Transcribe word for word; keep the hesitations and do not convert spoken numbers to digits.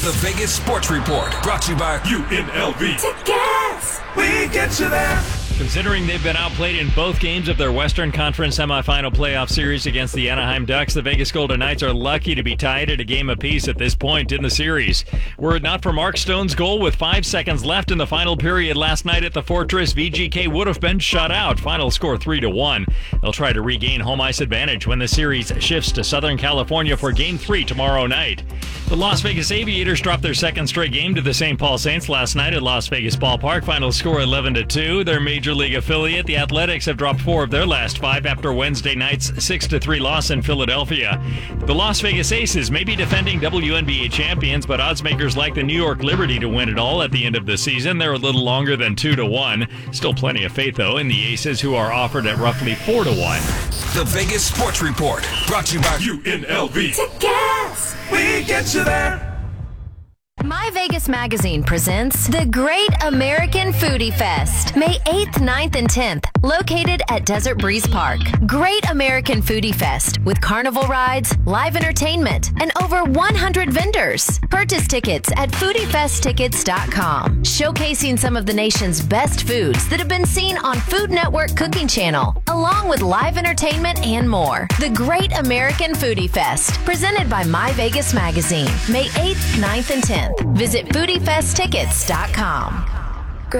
The Vegas Sports Report, brought to you by U N L V. Tickets! We get you there. Considering they've been outplayed in both games of their Western Conference semifinal playoff series against the Anaheim Ducks, the Vegas Golden Knights are lucky to be tied at a game apiece at this point in the series. Were it not for Mark Stone's goal with five seconds left in the final period last night at the Fortress, V G K would have been shut out. Final score three to one. They'll try to regain home ice advantage when the series shifts to Southern California for Game three tomorrow night. The Las Vegas Aviators dropped their second straight game to the Saint Paul Saints last night at Las Vegas Ballpark. Final score eleven to two. Their Major League affiliate, the Athletics, have dropped four of their last five after Wednesday night's six to three loss in Philadelphia. The Las Vegas Aces may be defending W N B A champions, but oddsmakers like the New York Liberty to win it all at the end of the season. They're a little longer than two to one. Still plenty of faith, though, in the Aces, who are offered at roughly four to one. The Vegas Sports Report, brought to you by U N L V. Tickets! We get you there. My Vegas Magazine presents the Great American Foodie Fest, May eighth, ninth, and tenth, located at Desert Breeze Park. Great American Foodie Fest with carnival rides, live entertainment, and over one hundred vendors. Purchase tickets at foodie fest tickets dot com, showcasing some of the nation's best foods that have been seen on Food Network Cooking Channel, along with live entertainment and more. The Great American Foodie Fest, presented by My Vegas Magazine, May eighth, ninth, and tenth. Visit foodie fest tickets dot com.